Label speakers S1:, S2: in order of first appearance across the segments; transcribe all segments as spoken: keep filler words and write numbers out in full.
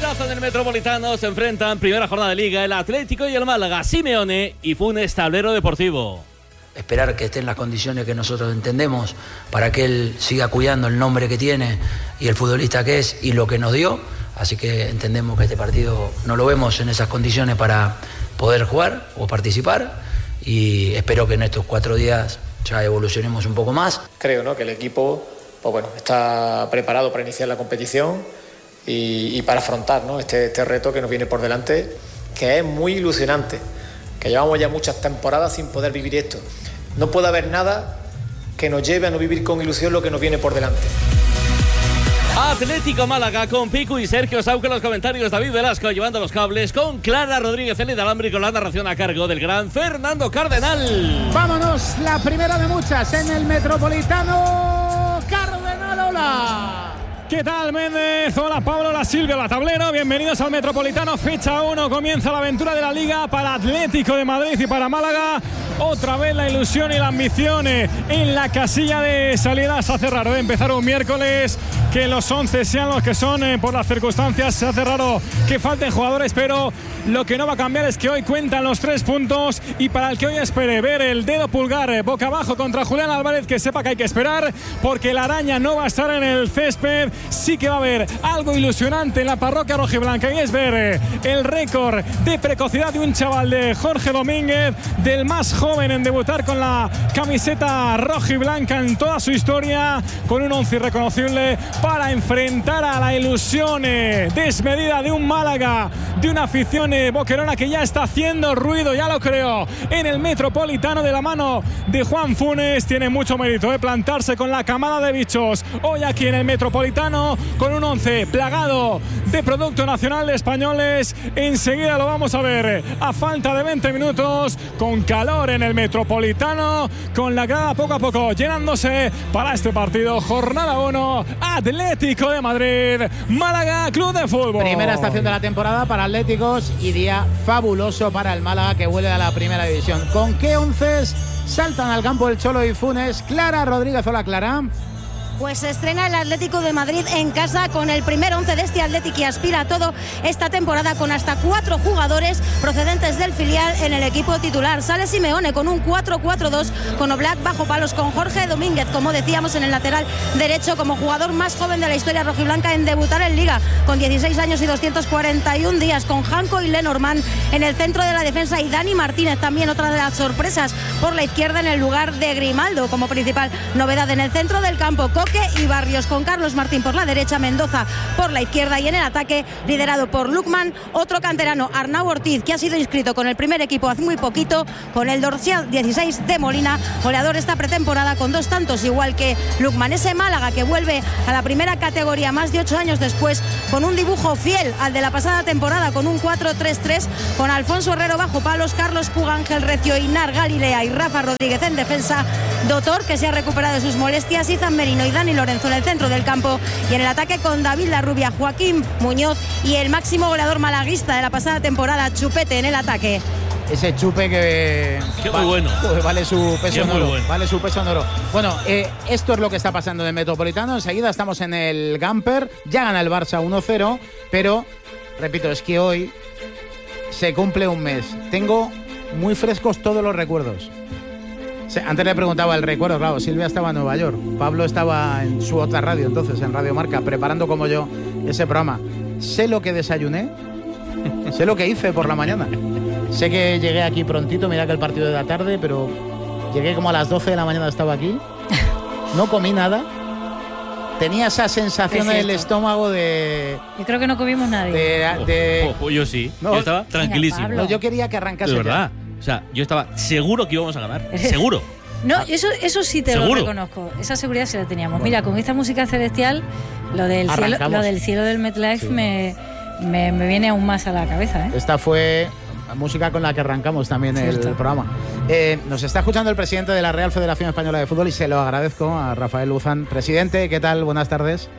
S1: Partidazo en el Metropolitano. Se enfrentan primera jornada de Liga el Atlético y el Málaga. Simeone y Funes, tablero deportivo.
S2: Esperar que esté en las condiciones que nosotros entendemos para que él siga cuidando el nombre que tiene y el futbolista que es y lo que nos dio. Así que entendemos que este partido no lo vemos en esas condiciones para poder jugar o participar, y espero que en estos cuatro días ya evolucionemos un poco más.
S3: Creo, ¿no?, que el equipo pues bueno, está preparado para iniciar la competición y, y para afrontar, ¿no?, este, este reto que nos viene por delante, que es muy ilusionante, que llevamos ya muchas temporadas sin poder vivir esto. No puede haber nada que nos lleve a no vivir con ilusión lo que nos viene por delante.
S1: Atlético Málaga con Pico y Sergio Sauque en los comentarios, David Velasco llevando los cables, con Clara Rodríguez en el alambre, con la narración a cargo del gran Fernando Cardenal.
S4: Vámonos, la primera de muchas en el Metropolitano. Cardenal, hola.
S5: ¿Qué tal, Méndez? Hola, Pablo, hola, Silvia, hola, tablero. Bienvenidos al Metropolitano, fecha uno. Comienza la aventura de la Liga para Atlético de Madrid y para Málaga. Otra vez la ilusión y la ambición en la casilla de salida. Se hace raro, ¿eh?, empezar un miércoles que los once sean los que son, eh, por las circunstancias. Se hace raro que falten jugadores, pero lo que no va a cambiar es que hoy cuentan los tres puntos, y para el que hoy espere ver el dedo pulgar eh, boca abajo contra Julián Álvarez, que sepa que hay que esperar, porque la araña no va a estar en el césped. Sí que va a haber algo ilusionante en la parroquia rojiblanca, y es ver eh, el récord de precocidad de un chaval, de Jorge Domínguez, del más joven en debutar con la camiseta rojiblanca en toda su historia, con un once irreconocible para enfrentar a la ilusión eh, desmedida de un Málaga, de una afición eh, boquerona que ya está haciendo ruido, ya lo creo, en el Metropolitano, de la mano de Juan Funes. Tiene mucho mérito de eh, plantarse con la camada de bichos hoy aquí en el Metropolitano, con un once plagado de producto nacional de españoles. Enseguida lo vamos a ver, a falta de veinte minutos, con calor en el Metropolitano, con la grada poco a poco llenándose para este partido. Jornada uno, Atlético de Madrid, Málaga Club de Fútbol.
S4: Primera estación de la temporada para Atléticos y día fabuloso para el Málaga, que vuelve a la primera división. ¿Con qué onces saltan al campo el Cholo y Funes? Clara Rodríguez, hola, Clara.
S6: Pues se estrena el Atlético de Madrid en casa con el primer once de este Atlético, y aspira a todo esta temporada con hasta cuatro jugadores procedentes del filial en el equipo titular. Sale Simeone con un cuatro cuatro dos, con Oblak bajo palos, con Jorge Domínguez, como decíamos, en el lateral derecho, como jugador más joven de la historia rojiblanca en debutar en Liga, con dieciséis años y doscientos cuarenta y un días, con Janko y Lenormand en el centro de la defensa, y Dani Martínez, también otra de las sorpresas, por la izquierda en el lugar de Grimaldo, como principal novedad en el centro del campo. Y Barrios, con Carlos Martín por la derecha, Mendoza por la izquierda, y en el ataque, liderado por Lukman, otro canterano, Arnau Ortiz, que ha sido inscrito con el primer equipo hace muy poquito, con el dorsal dieciséis de Molina, goleador esta pretemporada con dos tantos, igual que Lukman. Ese Málaga que vuelve a la primera categoría más de ocho años después, con un dibujo fiel al de la pasada temporada, con un cuatro tres tres, con Alfonso Herrero bajo palos, Carlos Puga, Ángel Recio, Inar Galilea y Rafa Rodríguez en defensa, Dotor, que se ha recuperado de sus molestias, Izan Merino y Dani Lorenzo en el centro del campo, y en el ataque con David Larrubia, Joaquín Muñoz y el máximo goleador malaguista de la pasada temporada, Chupete, en el ataque.
S4: Ese Chupe que
S1: Qué va, muy bueno.
S4: vale su peso
S1: Qué
S4: en oro,
S1: bueno.
S4: vale su peso en oro. Bueno, eh, esto es lo que está pasando en el Metropolitano. Enseguida estamos en el Gamper, ya gana el Barça uno cero, pero repito, es que hoy se cumple un mes. Tengo muy frescos todos los recuerdos. Antes le preguntaba el recuerdo, claro, Silvia estaba en Nueva York, Pablo estaba en su otra radio entonces, en Radio Marca, preparando como yo ese programa. Sé lo que desayuné, sé lo que hice por la mañana. Sé que llegué aquí prontito, mira que el partido de la tarde, pero llegué como a las doce de la mañana, estaba aquí. No comí nada. Tenía esa sensación en el estómago de...
S7: Yo creo que no comimos nadie.
S1: De, de, oh, oh, yo sí, no, yo estaba tranquilísimo.
S4: No, yo quería que arrancase.
S1: De verdad. Ya. O sea, yo estaba seguro que íbamos a ganar. Seguro.
S7: No, eso, eso sí te
S1: ¿Seguro?
S7: lo reconozco. Esa seguridad sí la teníamos. Bueno. Mira, con esta música celestial, lo del cielo, lo del cielo del MetLife sí. me, me, me viene aún más a la cabeza, ¿eh?
S4: Esta fue la música con la que arrancamos también sí, el está. programa. Eh, nos está escuchando el presidente de la Real Federación Española de Fútbol, y se lo agradezco, a Rafael Luzán. Presidente, ¿qué tal? Buenas tardes.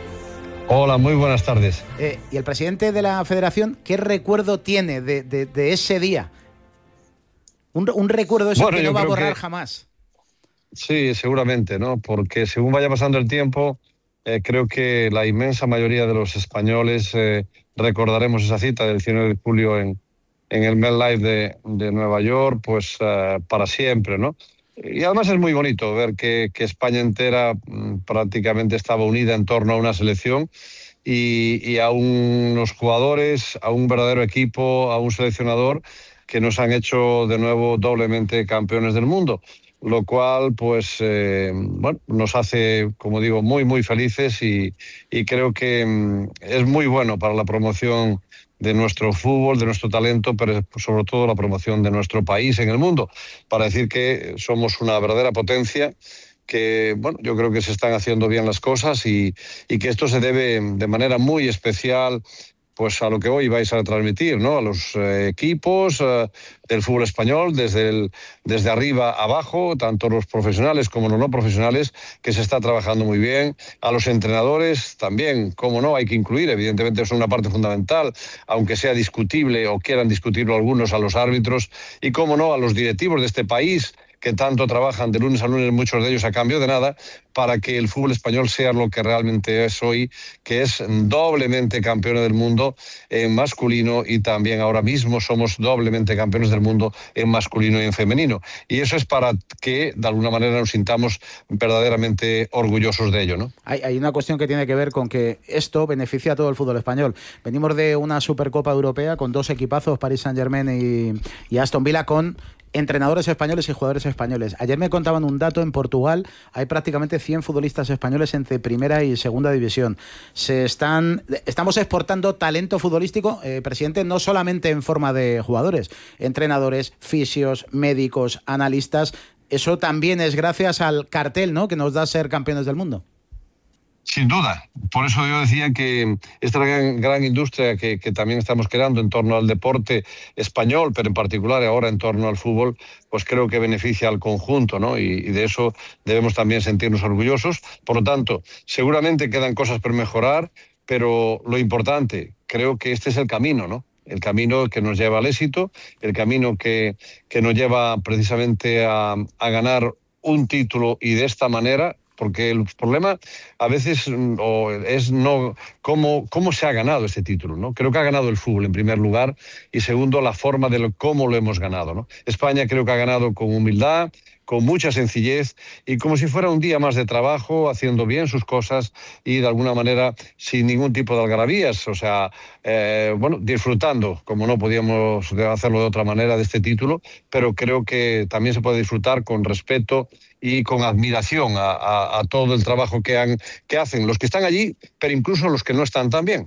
S8: Hola, muy buenas tardes.
S4: Eh, y el presidente de la Federación, ¿qué recuerdo tiene de, de, de ese día? Un, un recuerdo eso bueno, que no va a borrar que, jamás.
S8: Sí, seguramente, ¿no? Porque según vaya pasando el tiempo, eh, creo que la inmensa mayoría de los españoles eh, recordaremos esa cita del diecinueve de julio en, en el MetLife de, de Nueva York, pues uh, para siempre, ¿no? Y además es muy bonito ver que, que España entera mm, prácticamente estaba unida en torno a una selección y, y a unos jugadores, a un verdadero equipo, a un seleccionador que nos han hecho de nuevo doblemente campeones del mundo, lo cual pues eh, bueno, nos hace, como digo, muy muy felices y, y creo que mm, es muy bueno para la promoción de nuestro fútbol, de nuestro talento, pero sobre todo la promoción de nuestro país en el mundo, para decir que somos una verdadera potencia, que bueno, yo creo que se están haciendo bien las cosas y, y que esto se debe de manera muy especial pues a lo que hoy vais a transmitir, ¿no? A los eh, equipos eh, del fútbol español, desde, el, desde arriba abajo, tanto los profesionales como los no profesionales, que se está trabajando muy bien. A los entrenadores también, cómo no, hay que incluir, evidentemente es una parte fundamental, aunque sea discutible o quieran discutirlo algunos, a los árbitros, y cómo no, a los directivos de este país, que tanto trabajan de lunes a lunes, muchos de ellos a cambio de nada, para que el fútbol español sea lo que realmente es hoy, que es doblemente campeón del mundo en masculino y también ahora mismo somos doblemente campeones del mundo en masculino y en femenino. Y eso es para que de alguna manera nos sintamos verdaderamente orgullosos de ello, ¿no?
S4: Hay, hay una cuestión que tiene que ver con que esto beneficia a todo el fútbol español. Venimos de una Supercopa Europea con dos equipazos, Paris Saint-Germain y, y Aston Villa, con entrenadores españoles y jugadores españoles. Ayer me contaban un dato: en Portugal hay prácticamente cien futbolistas españoles entre primera y segunda división. Se están, estamos exportando talento futbolístico, eh, presidente, no solamente en forma de jugadores, entrenadores, fisios, médicos, analistas. Eso también es gracias al cartel, ¿no?, que nos da ser campeones del mundo.
S8: Sin duda. Por eso yo decía que esta gran, gran industria que, que también estamos creando en torno al deporte español, pero en particular ahora en torno al fútbol, pues creo que beneficia al conjunto, ¿no? Y, y de eso debemos también sentirnos orgullosos. Por lo tanto, seguramente quedan cosas por mejorar, pero lo importante, creo que este es el camino, ¿no? El camino que nos lleva al éxito, el camino que, que nos lleva precisamente a, a ganar un título y de esta manera. Porque el problema a veces o es no cómo, cómo se ha ganado este título, ¿no? Creo que ha ganado el fútbol en primer lugar y segundo la forma de lo, cómo lo hemos ganado, ¿no? España creo que ha ganado con humildad, con mucha sencillez y como si fuera un día más de trabajo, haciendo bien sus cosas y de alguna manera sin ningún tipo de algarabías, o sea, eh, bueno, disfrutando, como no podíamos hacerlo de otra manera, de este título, pero creo que también se puede disfrutar con respeto y con admiración a, a, a todo el trabajo que, han, que hacen los que están allí, pero incluso los que no están tan bien.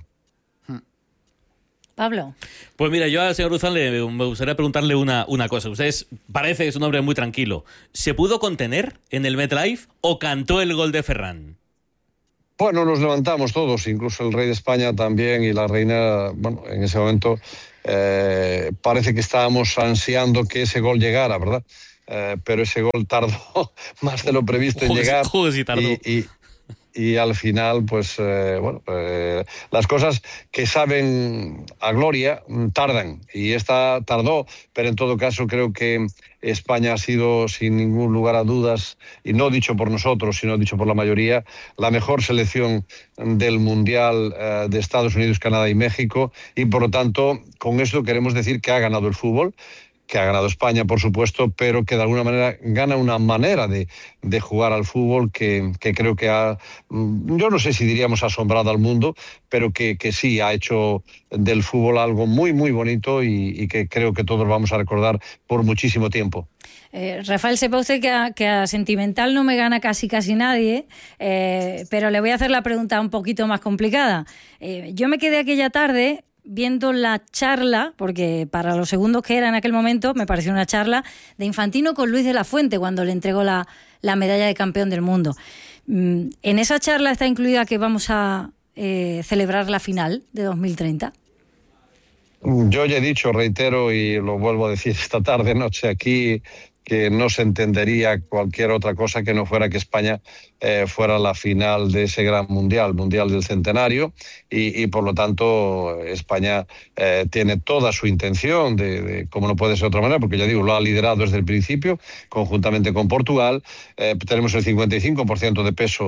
S7: Pablo.
S1: Pues mira, yo al señor Luzán le, me gustaría preguntarle una, una cosa. Usted es, parece que es un hombre muy tranquilo. ¿Se pudo contener en el MetLife o cantó el gol de Ferran?
S8: Bueno, nos levantamos todos, incluso el rey de España también y la reina, bueno, en ese momento eh, parece que estábamos ansiando que ese gol llegara, ¿verdad? Eh, pero ese gol tardó más de lo previsto en
S1: Joder,
S8: llegar.
S1: Joder, sí tardó.
S8: Y, y, y al final, pues, eh, bueno, eh, las cosas que saben a gloria tardan. Y esta tardó, pero en todo caso creo que España ha sido, sin ningún lugar a dudas, y no dicho por nosotros, sino dicho por la mayoría, la mejor selección del Mundial eh, de Estados Unidos, Canadá y México. Y por lo tanto, con eso queremos decir que ha ganado el fútbol, que ha ganado España, por supuesto, pero que de alguna manera gana una manera de, de jugar al fútbol que, que creo que ha, yo no sé si diríamos asombrado al mundo, pero que, que sí ha hecho del fútbol algo muy, muy bonito y, y que creo que todos vamos a recordar por muchísimo tiempo.
S7: Eh, Rafael, sepa usted que a, que a sentimental no me gana casi casi nadie, eh, pero le voy a hacer la pregunta un poquito más complicada. Eh, yo me quedé aquella tarde viendo la charla, porque para los segundos que era en aquel momento me pareció una charla de Infantino con Luis de la Fuente cuando le entregó la, la medalla de campeón del mundo. En esa charla está incluida que vamos a eh, celebrar la final de dos mil treinta.
S8: Yo ya he dicho, reitero y lo vuelvo a decir esta tarde, noche aquí, que no se entendería cualquier otra cosa que no fuera que España eh, fuera la final de ese gran mundial, mundial del centenario, y, y por lo tanto España eh, tiene toda su intención, de, de, como no puede ser de otra manera, porque ya digo, lo ha liderado desde el principio, conjuntamente con Portugal. Eh, tenemos el cincuenta y cinco por ciento de peso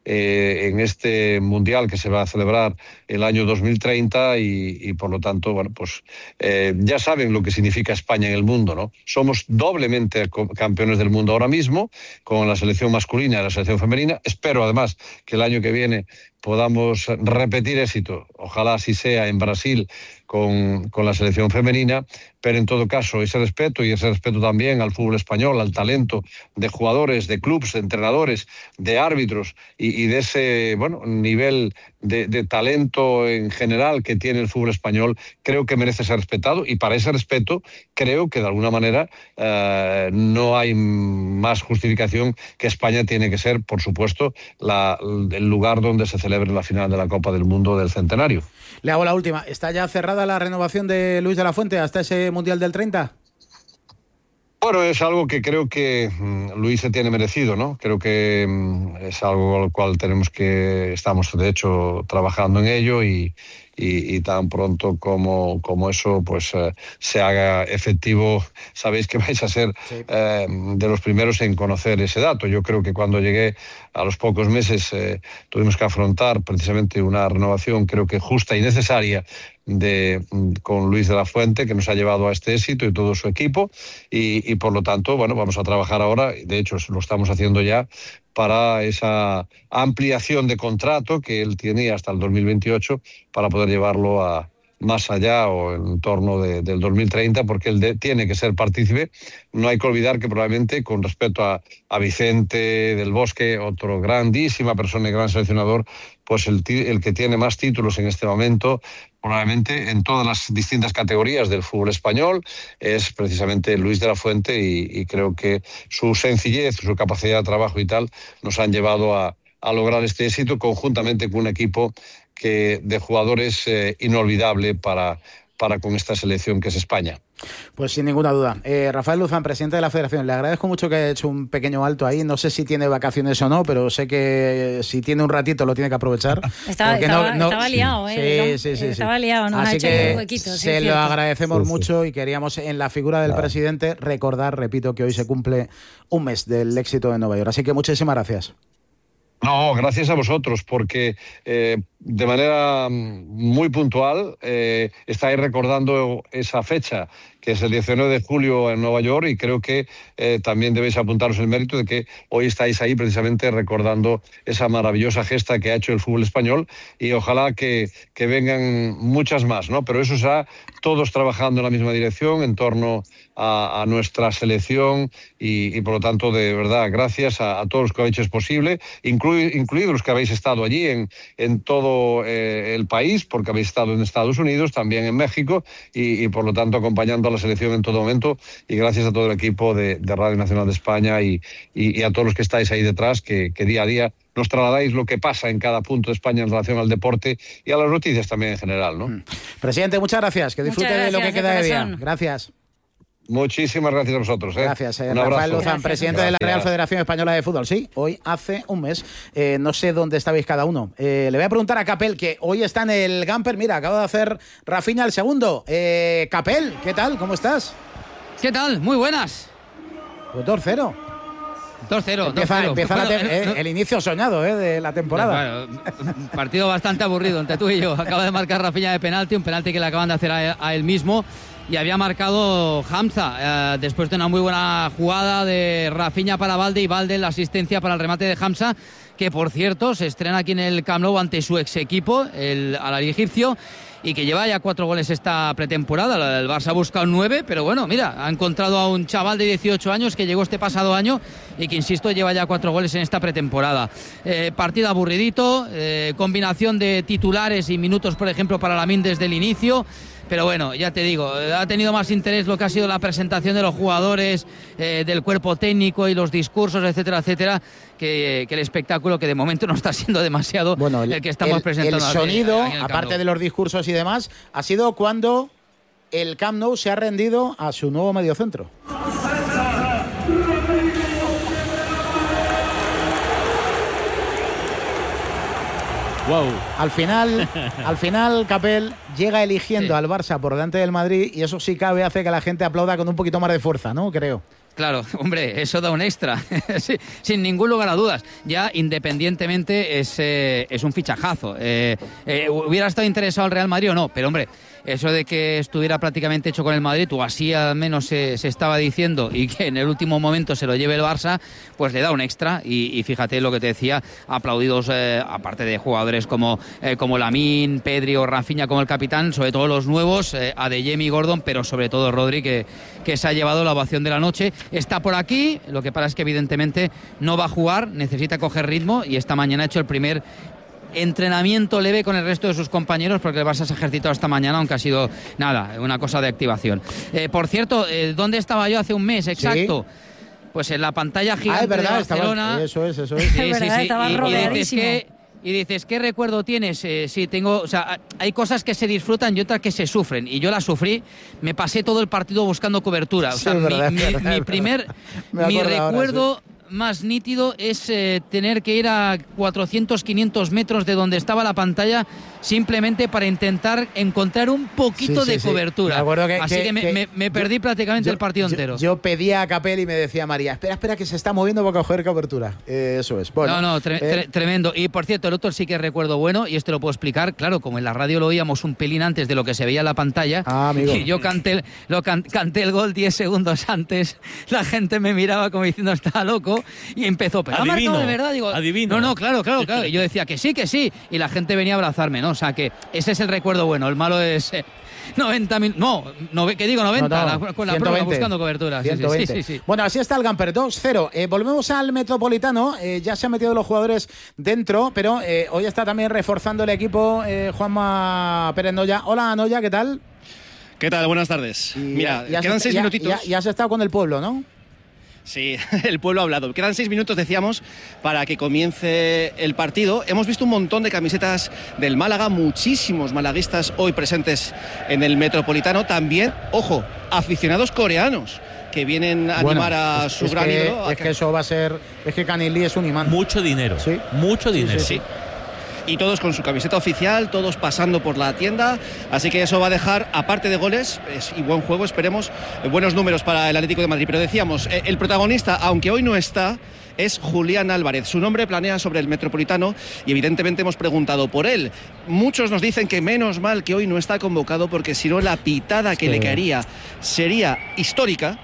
S8: eh, en este Mundial que se va a celebrar el año dos mil treinta y, y por lo tanto, bueno, pues eh, ya saben lo que significa España en el mundo, ¿no? Somos doblemente campeones del mundo ahora mismo, con la selección masculina y la selección femenina. Espero además que el año que viene podamos repetir éxito, ojalá así sea en Brasil con, con la selección femenina, pero en todo caso ese respeto y ese respeto también al fútbol español, al talento de jugadores, de clubes, de entrenadores, de árbitros y, y de ese bueno nivel de, de talento en general que tiene el fútbol español, creo que merece ser respetado, y para ese respeto creo que de alguna manera eh, no hay más justificación que España tiene que ser, por supuesto, la, el lugar donde se celebre la final de la Copa del Mundo del centenario.
S4: Le hago la última. ¿Está ya cerrada la renovación de Luis de la Fuente hasta ese Mundial del treinta?
S8: Bueno, es algo que creo que mm, Luis se tiene merecido, ¿no? Creo que mm, es algo al cual tenemos que, estamos de hecho trabajando en ello y, y, y tan pronto como, como eso pues eh, se haga efectivo, sabéis que vais a ser sí. eh, de los primeros en conocer ese dato. Yo creo que cuando llegué a los pocos meses eh, tuvimos que afrontar precisamente una renovación, creo que justa y necesaria, de con Luis de la Fuente, que nos ha llevado a este éxito y todo su equipo, y, y por lo tanto, bueno, vamos a trabajar ahora, de hecho lo estamos haciendo ya, para esa ampliación de contrato que él tiene hasta el dos mil veintiocho para poder llevarlo a más allá o en torno de, del dos mil treinta, porque él de, tiene que ser partícipe. No hay que olvidar que probablemente con respecto a, a Vicente del Bosque, otro grandísima persona y gran seleccionador, pues el, el que tiene más títulos en este momento, probablemente en todas las distintas categorías del fútbol español, es precisamente Luis de la Fuente, y, y creo que su sencillez, su capacidad de trabajo y tal nos han llevado a, a lograr este éxito conjuntamente con un equipo que de jugadores eh, inolvidable para, para con esta selección que es España.
S4: Pues sin ninguna duda. Eh, Rafael Luzán, presidente de la Federación, le agradezco mucho que haya hecho un pequeño alto ahí. No sé si tiene vacaciones o no, pero sé que si tiene un ratito lo tiene que aprovechar.
S7: Estaba, estaba,
S4: no, no,
S7: estaba liado, ¿eh?
S4: Sí, sí, sí.
S7: Estaba
S4: sí.
S7: liado, no
S4: Así
S7: ha hecho
S4: que
S7: un huequito. Sí,
S4: se
S7: es
S4: lo
S7: cierto.
S4: agradecemos
S8: sí, sí.
S4: mucho, y queríamos en la figura del claro. presidente recordar, repito, que hoy se cumple un mes del éxito de Nueva York. Así que muchísimas gracias.
S8: No, gracias a vosotros, porque eh, de manera muy puntual eh, estáis recordando esa fecha, que es el diecinueve de julio en Nueva York, y creo que eh, también debéis apuntaros el mérito de que hoy estáis ahí precisamente recordando esa maravillosa gesta que ha hecho el fútbol español, y ojalá que, que vengan muchas más, ¿no? Pero eso será todos trabajando en la misma dirección en torno a, a nuestra selección, y, y por lo tanto, de verdad, gracias a, a todos los que habéis hecho posible, inclu, incluidos los que habéis estado allí en, en todo eh, el país, porque habéis estado en Estados Unidos, también en México, y, y por lo tanto acompañando a la selección en todo momento, y gracias a todo el equipo de, de Radio Nacional de España y, y, y a todos los que estáis ahí detrás, que, que día a día nos trasladáis lo que pasa en cada punto de España en relación al deporte y a las noticias también en general, ¿no?
S4: Mm. Presidente, muchas gracias, que disfrute
S7: gracias,
S4: de lo que queda de día. Gracias.
S8: Muchísimas gracias a vosotros. ¿eh?
S4: Gracias, eh,
S8: Un
S4: Rafael
S8: abrazo.
S4: Luzán, presidente
S8: gracias.
S4: de la Real Federación Española de Fútbol. Sí, hoy hace un mes. Eh, no sé dónde estabais cada uno. Eh, le voy a preguntar a Capel, que hoy está en el Gamper. Mira, acaba de hacer Rafinha el segundo. Eh, Capel, ¿qué tal? ¿Cómo estás?
S9: ¿Qué tal? Muy buenas.
S4: Pues dos cero.
S9: dos cero.
S4: Empieza, empieza
S9: bueno,
S4: la te-
S9: eh,
S4: eh, el inicio soñado eh, de la temporada.
S9: Bueno, un partido bastante aburrido entre tú y yo. Acaba de marcar Rafinha de penalti, un penalti que le acaban de hacer a, a él mismo. Y había marcado Hamza, eh, después de una muy buena jugada de Rafinha para Balde, y Balde la asistencia para el remate de Hamza, que por cierto se estrena aquí en el Camp Nou ante su ex equipo, el Al-Ahly egipcio, y que lleva ya cuatro goles esta pretemporada. El Barça busca un nueve, pero bueno, mira, ha encontrado a un chaval de dieciocho años que llegó este pasado año y que, insisto, lleva ya cuatro goles en esta pretemporada. Eh, partido aburridito, eh, combinación de titulares y minutos, por ejemplo, para Lamine desde el inicio. Pero bueno, ya te digo, ha tenido más interés lo que ha sido la presentación de los jugadores, eh, del cuerpo técnico y los discursos, etcétera, etcétera, que, que el espectáculo, que de momento no está siendo demasiado
S4: bueno, el,
S9: el que estamos
S4: el,
S9: presentando.
S4: El sonido,
S9: aquí, el
S4: aparte de los discursos y demás, ha sido cuando el Camp Nou se ha rendido a su nuevo mediocentro.
S1: Wow.
S4: Al final, al final Capel llega eligiendo
S9: sí.
S4: al Barça por delante del Madrid, y eso sí cabe hace que la gente aplauda con un poquito más de fuerza, ¿no? Creo.
S9: Claro, hombre, eso da un extra, sí, sin ningún lugar a dudas. Ya independientemente es, eh, es un fichajazo. Eh, eh, ¿Hubiera estado interesado el Real Madrid o no? Pero hombre, eso de que estuviera prácticamente hecho con el Madrid, o así al menos se, se estaba diciendo, y que en el último momento se lo lleve el Barça, pues le da un extra. Y, y fíjate lo que te decía, aplaudidos, eh, aparte de jugadores como, eh, como Lamine, Pedri o Rafinha como el capitán, sobre todo los nuevos, eh, Adeyemi y Gordon, pero sobre todo Rodri, que, que se ha llevado la ovación de la noche. Está por aquí, lo que pasa es que evidentemente no va a jugar, necesita coger ritmo, y esta mañana ha hecho el primer entrenamiento leve con el resto de sus compañeros, porque el Barça se ha ejercitado esta mañana, aunque ha sido nada, una cosa de activación. Eh, por cierto, eh, ¿dónde estaba yo hace un mes exacto? Sí. Pues en la pantalla gigante
S4: ah, es verdad,
S9: de Barcelona.
S4: Estaba, eso es, eso es.
S9: Sí,
S7: es
S9: sí,
S7: verdad,
S9: sí.
S7: estaba
S9: Y, y dices que Y dices, ¿qué recuerdo tienes? Eh, sí, tengo, o sea, hay cosas que se disfrutan y otras que se sufren. Y yo las sufrí, me pasé todo el partido buscando cobertura. O sea, sí, mi, verdad, mi, verdad, mi primer, mi recuerdo ahora, sí. más nítido es eh, tener que ir a cuatrocientos, quinientos metros de donde estaba la pantalla, simplemente para intentar encontrar un poquito sí, sí, de sí. cobertura. Que, Así que, que, me, que me, me perdí yo, prácticamente yo, el partido
S4: yo,
S9: entero.
S4: Yo pedía a Capel y me decía María, espera, espera, que se está moviendo para coger cobertura. Eh, eso es. Bueno,
S9: no, no, tre eh. tre tremendo. Y por cierto, el otro sí que recuerdo bueno, y esto lo puedo explicar, claro, como en la radio lo oíamos un pelín antes de lo que se veía en la pantalla,
S4: ah, amigo.
S9: y yo canté, lo can canté el gol diez segundos antes, la gente me miraba como diciendo, está loco, y empezó, pero ha marcado de verdad, digo,
S1: adivino.
S9: No, no, claro, claro, claro. Y yo decía que sí, que sí, y la gente venía a abrazarme, ¿no? O sea, que ese es el recuerdo bueno, el malo es eh, noventa mil, no, no, que digo noventa, no, no, la, con la prueba buscando cobertura. Sí, sí, sí, sí.
S4: Bueno, así está el Gamper, dos cero. Eh, volvemos al Metropolitano, eh, ya se han metido los jugadores dentro, pero eh, hoy está también reforzando el equipo eh, Juanma Pérez Noya. Hola, Noya, ¿qué tal?
S10: ¿Qué tal? Buenas tardes.
S4: Y
S10: Mira,
S4: ya,
S10: quedan
S4: ya,
S10: seis
S4: ya,
S10: minutitos.
S4: Ya, ya has estado con el pueblo, ¿no?
S10: Sí, el pueblo ha hablado. Quedan seis minutos, decíamos, para que comience el partido. Hemos visto un montón de camisetas del Málaga, muchísimos malaguistas hoy presentes en el Metropolitano. También, ojo, aficionados coreanos que vienen a
S4: bueno,
S10: animar a
S4: es,
S10: su
S4: es
S10: gran
S4: que,
S10: ídolo.
S4: Es que eso va a ser... Es que Canil Lee es un imán.
S1: Mucho dinero.
S4: Sí.
S1: Mucho dinero.
S10: Sí, sí, sí. Y todos con su camiseta oficial, todos pasando por la tienda, así que eso va a dejar, aparte de goles y buen juego, esperemos, buenos números para el Atlético de Madrid. Pero decíamos, el protagonista, aunque hoy no está, es Julián Álvarez. Su nombre planea sobre el Metropolitano y evidentemente hemos preguntado por él. Muchos nos dicen que menos mal que hoy no está convocado, porque si no la pitada que sí. le caería sería histórica.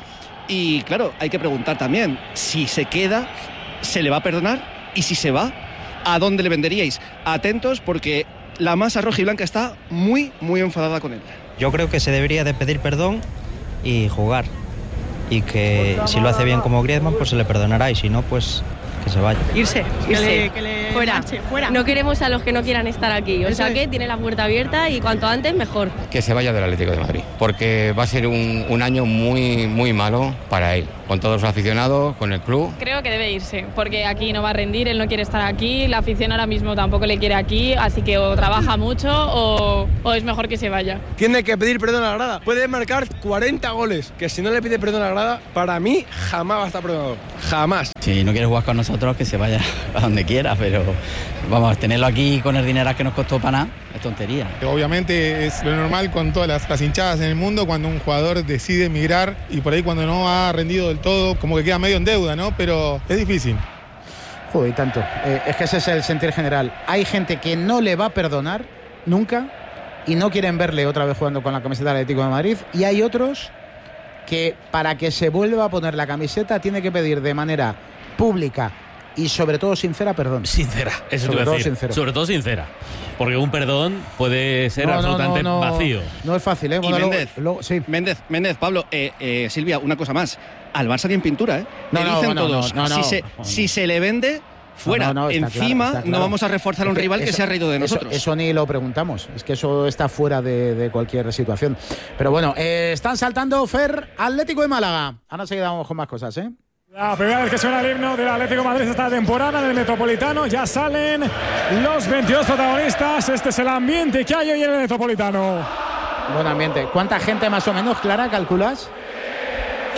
S10: Y claro, hay que preguntar también, si se queda, ¿se le va a perdonar? Y si se va, ¿a dónde le venderíais? Atentos, porque la masa roja y blanca está muy, muy enfadada con él.
S11: Yo creo que se debería de pedir perdón y jugar. Y que si lo hace bien como Griezmann, pues se le perdonará. Y si no, pues que se vaya.
S12: Irse,
S13: irse.
S12: Que le, que le
S13: fuera.
S12: Marche, fuera.
S13: No queremos a los que no quieran estar aquí. O Eso sea que es. Tiene la puerta abierta y cuanto antes, mejor.
S14: Que se vaya del Atlético de Madrid, porque va a ser un, un año muy, muy malo para él. Con todos los aficionados, con el club.
S12: Creo que debe irse, porque aquí no va a rendir, él no quiere estar aquí, la afición ahora mismo tampoco le quiere aquí, así que o trabaja mucho o, o es mejor que se vaya.
S15: Tiene que pedir perdón a la grada, puede marcar cuarenta goles, que si no le pide perdón a la grada, para mí jamás va a estar perdonado, jamás.
S16: Si no quiere jugar con nosotros, que se vaya a donde quiera, pero vamos, tenerlo aquí con el dinero que nos costó para nada, es tontería.
S17: Obviamente es lo normal con todas las, las hinchadas en el mundo cuando un jugador decide emigrar y por ahí cuando no ha rendido del todo, como que queda medio en deuda, ¿no? Pero es difícil.
S4: Joder, tanto. Eh, es que ese es el sentir general. Hay gente que no le va a perdonar nunca y no quieren verle otra vez jugando con la camiseta del Atlético de Madrid, y hay otros que para que se vuelva a poner la camiseta tiene que pedir de manera pública y sobre todo sincera perdón.
S1: Sincera, eso
S4: sobre
S1: te
S4: todo
S1: decir.
S4: Sincero.
S1: Sobre todo sincera. Porque un perdón puede ser
S4: no,
S1: absolutamente
S4: no, no, no,
S1: vacío.
S4: No es fácil, ¿eh?
S10: Y
S4: Bueno,
S10: Méndez,
S4: luego, luego, sí.
S10: Méndez, Méndez, Pablo, eh, eh, Silvia, una cosa más. Al Barça ni en pintura, ¿eh?
S4: No,
S10: Le
S4: no,
S10: dicen
S4: bueno,
S10: todos,
S4: no, no,
S10: si,
S4: no,
S10: se,
S4: no.
S10: si se le vende, fuera.
S4: No, no, no, está
S10: Encima
S4: claro, está claro.
S10: no vamos a reforzar a un
S4: es que
S10: rival que
S4: eso,
S10: se ha reído de nosotros.
S4: Eso, eso ni lo preguntamos. Es que eso está fuera de, de cualquier situación. Pero bueno, eh, están saltando Fer, Atlético de Málaga. Ahora seguimos con más cosas, ¿eh?
S5: La primera vez que suena el himno del Atlético de Madrid esta temporada en el Metropolitano. Ya salen los veintidós protagonistas. Este es el ambiente que hay hoy en el Metropolitano.
S4: Buen ambiente. ¿Cuánta gente más o menos, Clara, calculas?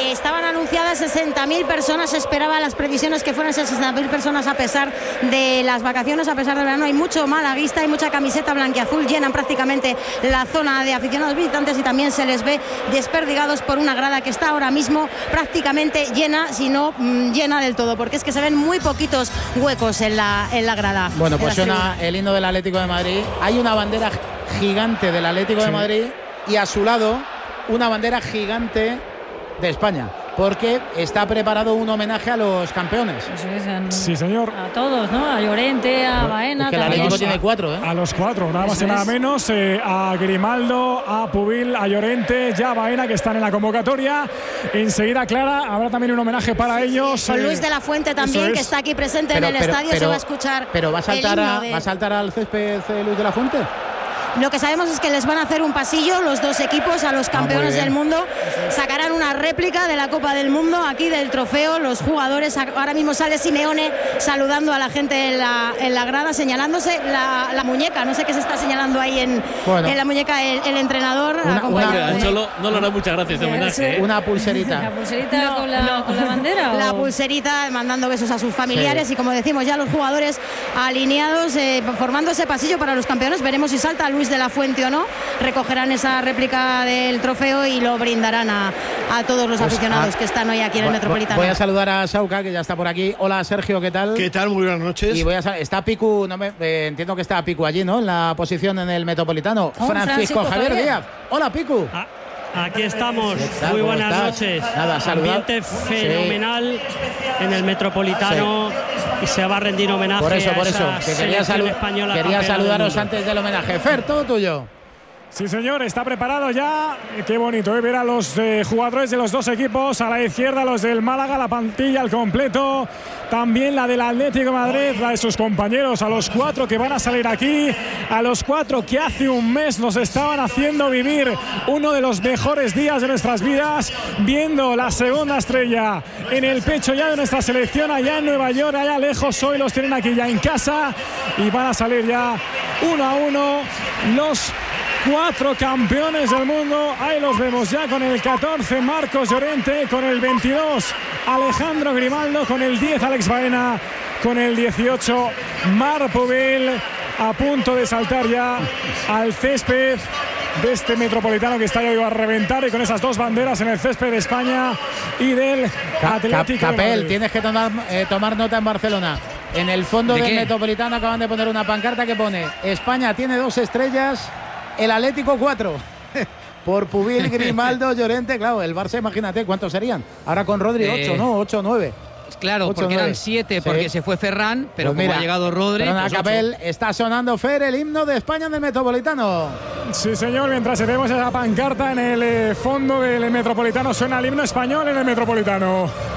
S6: Eh, estaban anunciadas sesenta mil personas, se esperaba las previsiones que fueran sesenta mil personas a pesar de las vacaciones, a pesar del verano. Hay mucho malaguista, hay mucha camiseta blanquiazul, llenan prácticamente la zona de aficionados visitantes y también se les ve desperdigados por una grada que está ahora mismo prácticamente llena, si no mmm, llena del todo, porque es que se ven muy poquitos huecos en la, en la grada.
S4: Bueno, pues suena el himno del Atlético de Madrid. Hay una bandera gigante del Atlético sí. de Madrid y a su lado una bandera gigante de España, porque está preparado un homenaje a los campeones.
S5: Sí, señor.
S7: A todos, ¿no? A Llorente, a Baena.
S4: Es que el Atlético tiene cuatro, ¿eh?
S5: A los cuatro, nada más y nada menos. Eh, a Grimaldo, a Pubil, a Llorente, ya a Baena, que están en la convocatoria. Enseguida, Clara, habrá también un homenaje para ellos.
S6: Con
S5: eh,
S6: Luis de la Fuente también, que está aquí presente pero, en el
S4: pero,
S6: estadio,
S4: pero,
S6: se va a escuchar.
S4: Pero va a saltar, a,
S6: de...
S4: ¿va a saltar al césped Luis de la Fuente?
S6: Lo que sabemos es que les van a hacer un pasillo los dos equipos a los campeones ah, del mundo. Sacarán una réplica de la Copa del Mundo, aquí del trofeo. Los jugadores, ahora mismo sale Simeone saludando a la gente en la, en la grada, señalándose la, la muñeca. No sé qué se está señalando ahí en, bueno. en la muñeca el, el entrenador.
S1: Una, una, Cholo, no le hará muchas gracias de homenaje. ¿eh?
S4: Una pulserita.
S7: ¿La pulserita no, con, la,
S6: no.
S7: con la bandera?
S6: La
S7: ¿o?
S6: pulserita, mandando besos a sus familiares sí. y como decimos ya los jugadores alineados, eh, formando ese pasillo para los campeones. Veremos si salta Luis de la Fuente o no. Recogerán esa réplica del trofeo y lo brindarán a, a todos los pues aficionados a, que están hoy aquí en el Metropolitano.
S4: Voy a saludar a Sauca, que ya está por aquí. Hola, Sergio, ¿qué tal?
S18: ¿Qué tal? Muy buenas noches.
S4: Y voy a está Picu, no me, eh, entiendo que está Picu allí, ¿no? En la posición en el Metropolitano.
S7: Oh,
S4: Francisco,
S7: Francisco
S4: Javier,
S7: Javier
S4: Díaz. Hola, Picu.
S19: Ah. Aquí estamos,
S4: tal,
S19: muy buenas
S4: estás?
S19: noches.
S4: Nada,
S19: ambiente fenomenal sí. en el Metropolitano sí. y se va a rendir homenaje
S4: por eso, por
S19: a
S4: eso,
S19: esa
S4: que quería, salu quería saludaros antes del homenaje. Fer, todo tuyo.
S5: Sí, señor, está preparado ya. Qué bonito, ¿eh? Ver a los eh, jugadores de los dos equipos. A la izquierda, los del Málaga, la plantilla al completo. También la del Atlético de Madrid, la de sus compañeros, a los cuatro que van a salir aquí. A los cuatro que hace un mes nos estaban haciendo vivir uno de los mejores días de nuestras vidas, viendo la segunda estrella en el pecho ya de nuestra selección, allá en Nueva York, allá lejos. Hoy los tienen aquí ya en casa y van a salir ya uno a uno los cuatro campeones del mundo. Ahí los vemos ya con el catorce Marcos Llorente, con el veintidós Alejandro Grimaldo, con el diez Alex Baena, con el dieciocho Marc Pubil, a punto de saltar ya al césped de este Metropolitano que está ya a reventar, y con esas dos banderas en el césped de España y del Atlético
S4: Cap Capel,
S5: de Madrid.
S4: Tienes que tomar, eh, tomar nota en Barcelona. En el fondo ¿De del qué? Metropolitano acaban de poner una pancarta que pone: España tiene dos estrellas, el Atlético cuatro. Por Pubil, Grimaldo, Llorente. Claro, el Barça, imagínate cuántos serían. Ahora con Rodri, ocho, eh, ¿no? ocho o nueve.
S9: Claro, ocho, porque nueve. Eran siete, porque sí. se fue Ferran, pero pues como mira, ha llegado Rodri.
S4: Pues Capel, está sonando, Fer, el himno de España en el Metropolitano.
S5: Sí, señor, mientras tenemos esa pancarta en el fondo del Metropolitano, suena el himno español en el Metropolitano.